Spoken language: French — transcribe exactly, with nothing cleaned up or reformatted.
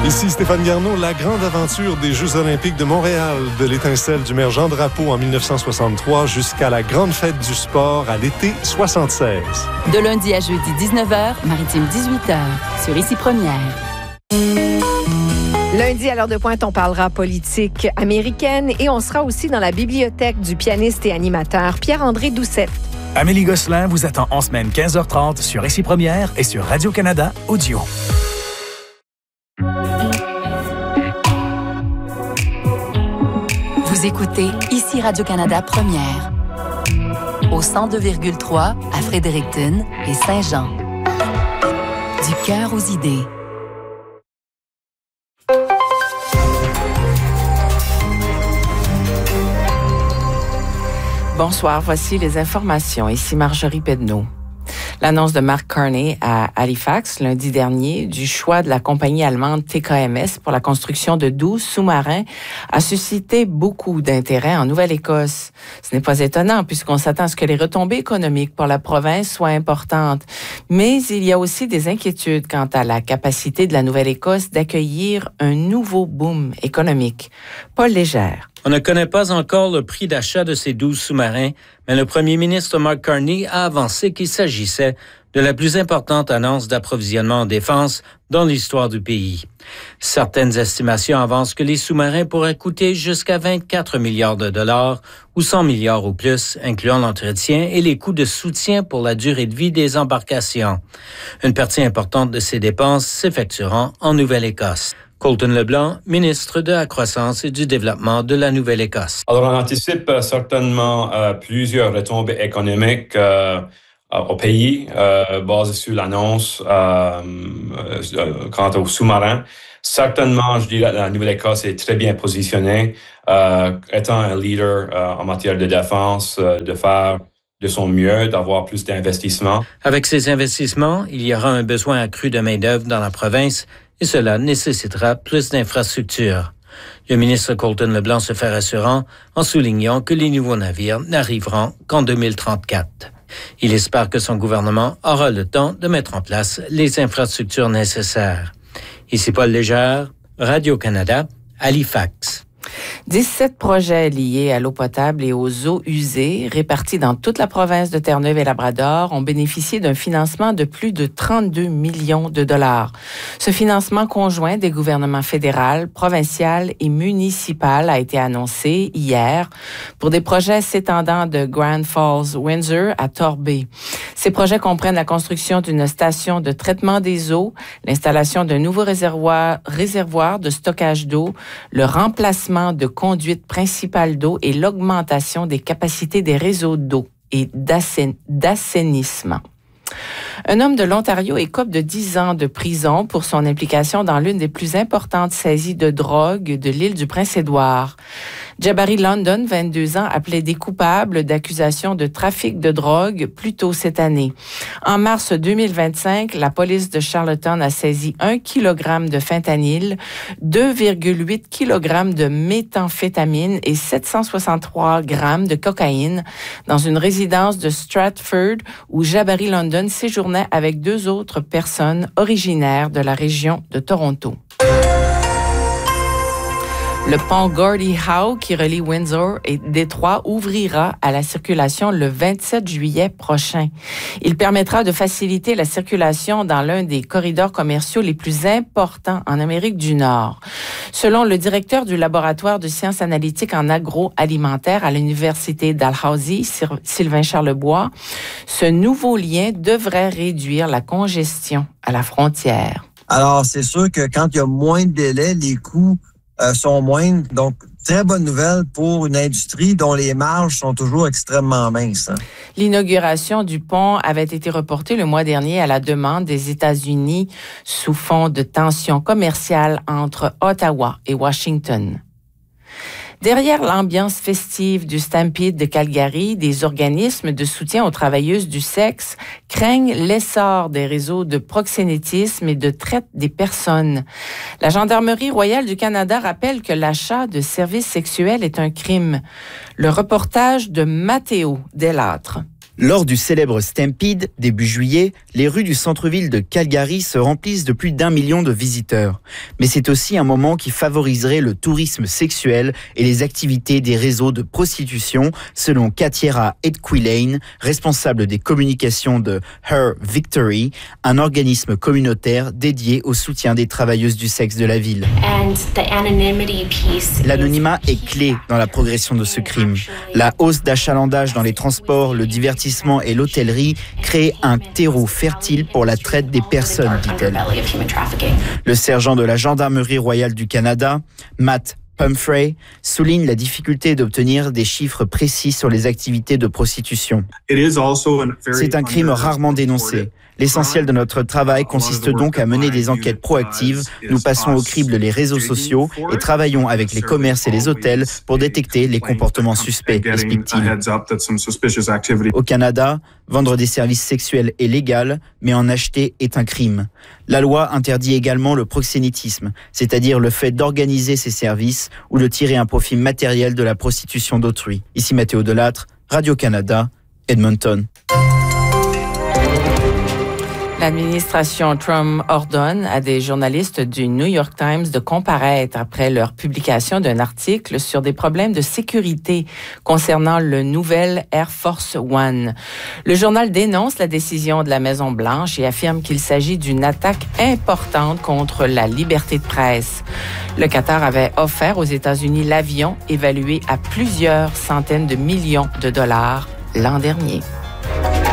Ici Stéphane Garneau, la grande aventure des Jeux olympiques de Montréal, de l'étincelle du maire Jean Drapeau en dix-neuf cent soixante-trois jusqu'à la grande fête du sport à l'été soixante-seize. De lundi à jeudi dix-neuf heures, Maritime dix-huit heures, sur Ici Première. Lundi, à l'heure de pointe, on parlera politique américaine et on sera aussi dans la bibliothèque du pianiste et animateur Pierre-André Doucette. Amélie Gosselin vous attend en semaine quinze heures trente sur Ici Première et sur Radio-Canada Audio. Vous écoutez Ici Radio-Canada Première. Au cent deux virgule trois à Fredericton et Saint-Jean. Du cœur aux idées. Bonsoir, voici les informations. Ici Marjorie Pedneau. L'annonce de Mark Carney à Halifax lundi dernier du choix de la compagnie allemande T K M S pour la construction de douze sous-marins a suscité beaucoup d'intérêt en Nouvelle-Écosse. Ce n'est pas étonnant puisqu'on s'attend à ce que les retombées économiques pour la province soient importantes. Mais il y a aussi des inquiétudes quant à la capacité de la Nouvelle-Écosse d'accueillir un nouveau boom économique. Paul Légère. On ne connaît pas encore le prix d'achat de ces douze sous-marins, mais le premier ministre Mark Carney a avancé qu'il s'agissait de la plus importante annonce d'approvisionnement en défense dans l'histoire du pays. Certaines estimations avancent que les sous-marins pourraient coûter jusqu'à vingt-quatre milliards de dollars ou cent milliards ou plus, incluant l'entretien et les coûts de soutien pour la durée de vie des embarcations. Une partie importante de ces dépenses s'effectueront en Nouvelle-Écosse. Colton Leblanc, ministre de la Croissance et du Développement de la Nouvelle-Écosse. Alors, on anticipe euh, certainement euh, plusieurs retombées économiques euh, au pays, euh, basées sur l'annonce euh, euh, quant aux sous-marins. Certainement, je dirais que la Nouvelle-Écosse est très bien positionnée, euh, étant un leader euh, en matière de défense, euh, de faire de son mieux, d'avoir plus d'investissements. Avec ces investissements, il y aura un besoin accru de main-d'œuvre dans la province et cela nécessitera plus d'infrastructures. Le ministre Colton Leblanc se fait rassurant en soulignant que les nouveaux navires n'arriveront qu'en deux mille trente-quatre. Il espère que son gouvernement aura le temps de mettre en place les infrastructures nécessaires. Ici Paul Légère, Radio-Canada, Halifax. dix-sept projets liés à l'eau potable et aux eaux usées, répartis dans toute la province de Terre-Neuve et Labrador, ont bénéficié d'un financement de plus de trente-deux millions de dollars. Ce financement conjoint des gouvernements fédéral, provincial et municipal a été annoncé hier pour des projets s'étendant de Grand Falls, Windsor à Torbay. Ces projets comprennent la construction d'une station de traitement des eaux, l'installation d'un nouveau réservoir, réservoir de stockage d'eau, le remplacement de conduites principales d'eau et l'augmentation des capacités des réseaux d'eau et d'assainissement. Un homme de l'Ontario écope de dix ans de prison pour son implication dans l'une des plus importantes saisies de drogue de l'île du Prince-Édouard. Jabari London, vingt-deux ans, a plaidé coupable d'accusations de trafic de drogue plus tôt cette année. En mars deux mille vingt-cinq, la police de Charlottetown a saisi un kilogramme de fentanyl, deux virgule huit kilogrammes de méthamphétamine et sept cent soixante-trois grammes de cocaïne dans une résidence de Stratford où Jabari London séjournait avec deux autres personnes originaires de la région de Toronto. Le pont Gordie Howe, qui relie Windsor et Détroit, ouvrira à la circulation le vingt-sept juillet prochain. Il permettra de faciliter la circulation dans l'un des corridors commerciaux les plus importants en Amérique du Nord. Selon le directeur du laboratoire de sciences analytiques en agroalimentaire à l'Université Dalhousie, Sylvain Charlebois, ce nouveau lien devrait réduire la congestion à la frontière. Alors, c'est sûr que quand il y a moins de délais, les coûts Euh, sont moindres. Donc, très bonne nouvelle pour une industrie dont les marges sont toujours extrêmement minces. Hein. L'inauguration du pont avait été reportée le mois dernier à la demande des États-Unis sous fond de tensions commerciales entre Ottawa et Washington. Derrière l'ambiance festive du Stampede de Calgary, des organismes de soutien aux travailleuses du sexe craignent l'essor des réseaux de proxénétisme et de traite des personnes. La Gendarmerie royale du Canada rappelle que l'achat de services sexuels est un crime. Le reportage de Mathéo Delattre. Lors du célèbre Stampede, début juillet, les rues du centre-ville de Calgary se remplissent de plus d'un million de visiteurs. Mais c'est aussi un moment qui favoriserait le tourisme sexuel et les activités des réseaux de prostitution, selon Katiera Edquilane, responsable des communications de Her Victory, un organisme communautaire dédié au soutien des travailleuses du sexe de la ville. L'anonymat est clé dans la progression de ce crime. La hausse d'achalandage dans les transports, le divertissement et l'hôtellerie créent un terreau fertile pour la traite des personnes, dit-elle. Le sergent de la Gendarmerie royale du Canada, Matt Pumphrey, souligne la difficulté d'obtenir des chiffres précis sur les activités de prostitution. C'est un crime rarement dénoncé. L'essentiel de notre travail consiste donc à mener des enquêtes proactives. Nous passons au crible les réseaux sociaux et travaillons avec les commerces et les hôtels pour détecter les comportements suspects, explique-t-il. Au Canada, vendre des services sexuels est légal, mais en acheter est un crime. La loi interdit également le proxénétisme, c'est-à-dire le fait d'organiser ces services ou de tirer un profit matériel de la prostitution d'autrui. Ici Mathéo Delattre, Radio-Canada, Edmonton. L'administration Trump ordonne à des journalistes du New York Times de comparaître après leur publication d'un article sur des problèmes de sécurité concernant le nouvel Air Force One. Le journal dénonce la décision de la Maison-Blanche et affirme qu'il s'agit d'une attaque importante contre la liberté de presse. Le Qatar avait offert aux États-Unis l'avion évalué à plusieurs centaines de millions de dollars l'an dernier.